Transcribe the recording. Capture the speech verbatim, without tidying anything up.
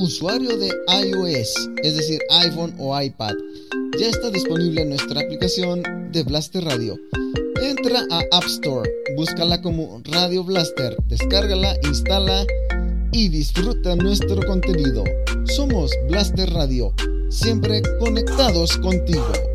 usuario de iOS, es decir, iPhone o iPad, ya está disponible nuestra aplicación de Blaster Radio. Entra a App Store, búscala como Radio Blaster, descárgala, instala y disfruta nuestro contenido. Somos Blaster Radio, siempre conectados contigo.